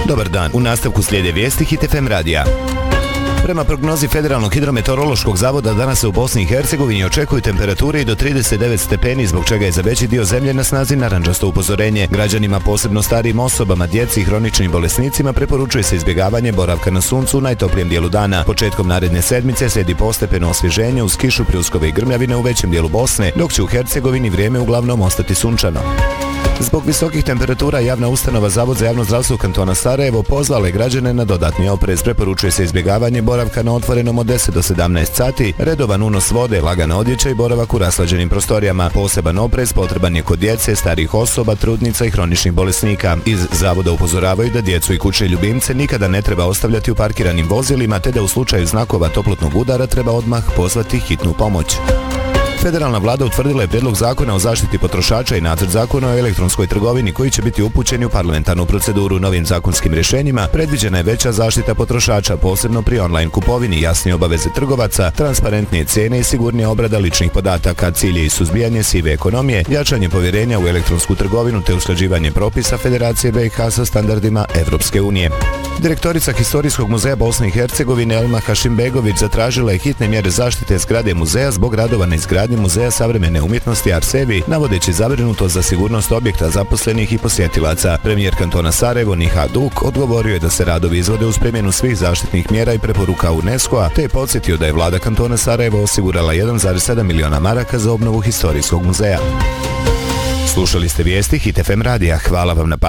Dobar dan, u nastavku slijede vijesti Hit FM radija. Prema prognozi Federalnog hidrometeorološkog zavoda danas se u Bosni i Hercegovini očekuju temperature i do 39 stepeni, zbog čega je za veći dio zemlje na snazi narandžasto upozorenje. Građanima, posebno starijim osobama, djeci i hroničnim bolesnicima, preporučuje se izbjegavanje boravka na suncu u najtoplijem dijelu dana. Početkom naredne sedmice slijedi postepeno osvježenje uz kišu, pljuskove i grmljavine u većem dijelu Bosne, dok će u Hercegovini vrijeme uglavnom ostati sunčano. Zbog visokih temperatura javna ustanova Zavod za javno zdravstvo kantona Sarajevo pozvala je građane na dodatni oprez. Preporučuje se izbjegavanje boravka na otvorenom od 10 do 17 sati, redovan unos vode, lagana odjeća i boravak u raslađenim prostorijama. Poseban oprez potreban je kod djece, starijih osoba, trudnica i hroničnih bolesnika. Iz zavoda upozoravaju da djecu i kućne ljubimce nikada ne treba ostavljati u parkiranim vozilima, te da u slučaju znakova toplotnog udara treba odmah pozvati hitnu pomoć. Federalna vlada utvrdila je prijedlog zakona o zaštiti potrošača i nacrt zakona o elektronskoj trgovini koji će biti upućeni u parlamentarnu proceduru. Novim zakonskim rješenjima predviđena je veća zaštita potrošača, posebno pri online kupovini, jasnije obaveze trgovaca, transparentnije cijene i sigurnija obrada ličnih podataka. Cilj je i suzbijanje sive ekonomije, jačanje povjerenja u elektronsku trgovinu te usklađivanje propisa Federacije BiH sa standardima Evropske unije. Direktorica Historijskog muzeja Bosne i Hercegovine Elma Hašimbegović zatražila je hitne mjere zaštite zgrade muzeja zbog radova na izgradnji Muzeja savremene umjetnosti Arsevi, navodeći zabrinutost za sigurnost objekta, zaposlenih i posjetilaca. Premijer kantona Sarajevo Nihat Duk odgovorio je da se radovi izvode uz primjenu svih zaštitnih mjera i preporuka UNESCO-a, te je podsjetio da je vlada kantona Sarajevo osigurala 1,7 miliona maraka za obnovu Historijskog muzeja. Slušali ste vijesti Hit FM radija. Hvala vam na